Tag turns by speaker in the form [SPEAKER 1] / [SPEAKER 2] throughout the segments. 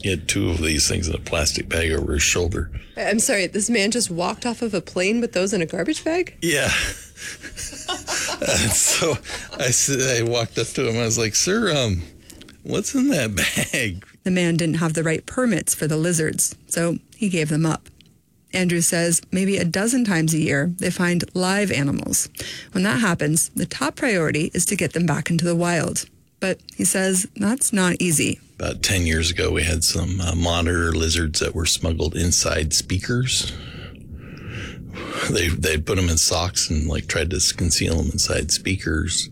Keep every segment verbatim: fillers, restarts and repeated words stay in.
[SPEAKER 1] He had two of these things in a plastic bag over his shoulder.
[SPEAKER 2] I'm sorry, this man just walked off of a plane with those in a garbage bag?
[SPEAKER 1] Yeah. And so I, I walked up to him. I was like, sir, um, what's in that bag?
[SPEAKER 2] The man didn't have the right permits for the lizards, so he gave them up. Andrew says maybe a dozen times a year they find live animals. When that happens, the top priority is to get them back into the wild. But he says that's not easy.
[SPEAKER 1] About ten years ago, we had some uh, monitor lizards that were smuggled inside speakers. They they put them in socks and like tried to conceal them inside speakers.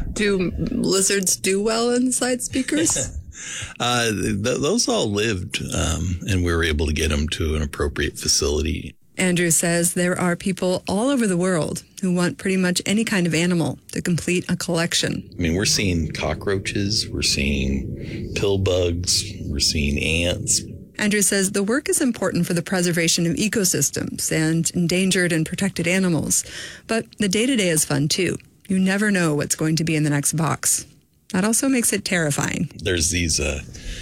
[SPEAKER 2] Do lizards do well inside speakers?
[SPEAKER 1] uh, th- those all lived, um, and we were able to get them to an appropriate facility.
[SPEAKER 2] Andrew says there are people all over the world who want pretty much any kind of animal to complete a collection.
[SPEAKER 1] I mean, we're seeing cockroaches, we're seeing pill bugs, we're seeing ants.
[SPEAKER 2] Andrew says the work is important for the preservation of ecosystems and endangered and protected animals. But the day-to-day is fun, too. You never know what's going to be in the next box. That also makes it terrifying.
[SPEAKER 1] There's these uh,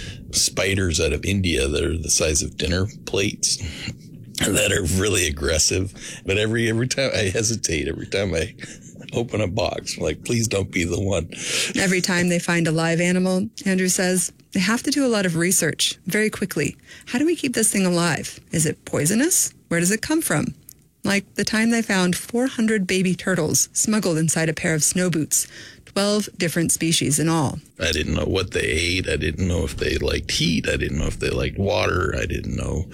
[SPEAKER 1] spiders out of India that are the size of dinner plates that are really aggressive. But every every time I hesitate, every time I open a box, I'm like, please don't be the one.
[SPEAKER 2] Every time they find a live animal, Andrew says, they have to do a lot of research very quickly. How do we keep this thing alive? Is it poisonous? Where does it come from? Like the time they found four hundred baby turtles smuggled inside a pair of snow boots, twelve different species in all.
[SPEAKER 1] I didn't know what they ate. I didn't know if they liked heat. I didn't know if they liked water. I didn't know.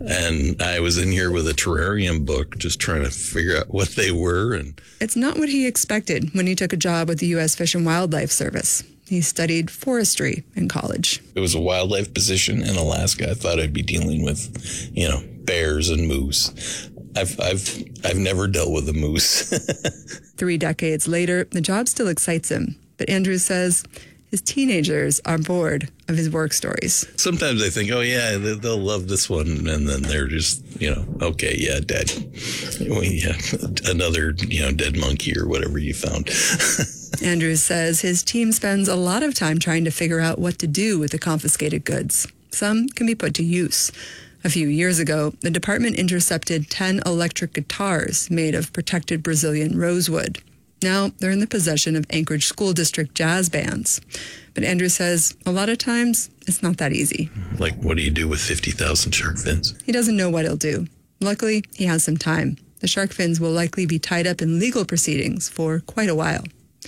[SPEAKER 1] And I was in here with a terrarium book just trying to figure out what they were. And
[SPEAKER 2] it's not what he expected when he took a job with the U S Fish and Wildlife Service. He studied forestry in college.
[SPEAKER 1] It was a wildlife position in Alaska. I thought I'd be dealing with, you know, bears and moose. I've I've I've never dealt with a moose.
[SPEAKER 2] Three decades later, the job still excites him. But Andrew says his teenagers are bored of his work stories.
[SPEAKER 1] Sometimes I think, oh, yeah, they'll love this one. And then they're just, you know, okay, yeah, dead. Well, yeah, another, you know, dead monkey or whatever you found.
[SPEAKER 2] Andrew says his team spends a lot of time trying to figure out what to do with the confiscated goods. Some can be put to use. A few years ago, the department intercepted ten electric guitars made of protected Brazilian rosewood. Now they're in the possession of Anchorage School District jazz bands. But Andrew says a lot of times it's not that easy.
[SPEAKER 1] Like, what do you do with fifty thousand shark fins?
[SPEAKER 2] He doesn't know what he'll do. Luckily, he has some time. The shark fins will likely be tied up in legal proceedings for quite a while.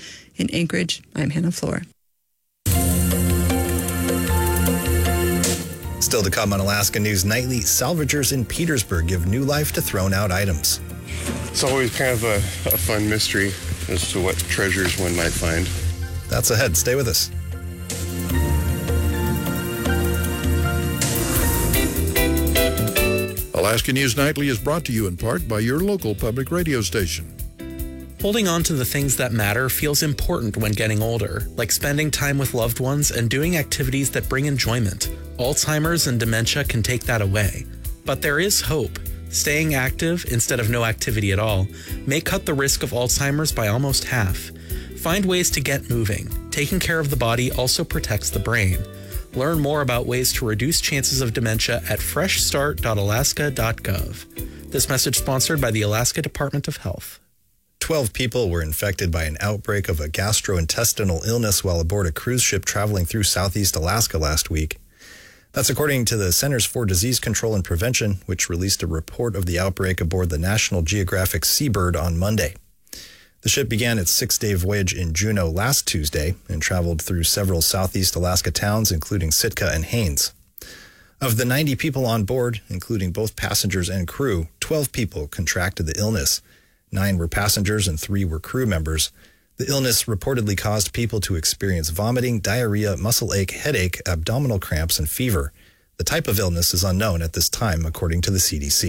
[SPEAKER 2] In Anchorage, I'm Hannah Floor.
[SPEAKER 3] Still to come on Alaska News Nightly, salvagers in Petersburg give new life to thrown-out items.
[SPEAKER 4] It's always kind of a, a fun mystery as to what treasures one might find.
[SPEAKER 3] That's ahead. Stay with us.
[SPEAKER 5] Alaska News Nightly is brought to you in part by your local public radio station.
[SPEAKER 6] Holding on to the things that matter feels important when getting older, like spending time with loved ones and doing activities that bring enjoyment. Alzheimer's and dementia can take that away. But there is hope. Staying active instead of no activity at all may cut the risk of Alzheimer's by almost half. Find ways to get moving. Taking care of the body also protects the brain. Learn more about ways to reduce chances of dementia at fresh start dot alaska dot gov. This message sponsored by the Alaska Department of Health.
[SPEAKER 3] Twelve people were infected by an outbreak of a gastrointestinal illness while aboard a cruise ship traveling through Southeast Alaska last week. That's according to the Centers for Disease Control and Prevention, which released a report of the outbreak aboard the National Geographic Seabird on Monday. The ship began its six-day voyage in Juneau last Tuesday and traveled through several Southeast Alaska towns, including Sitka and Haines. Of the ninety people on board, including both passengers and crew, twelve people contracted the illness. Nine were passengers and three were crew members. The illness reportedly caused people to experience vomiting, diarrhea, muscle ache, headache, abdominal cramps, and fever. The type of illness is unknown at this time, according to the C D C.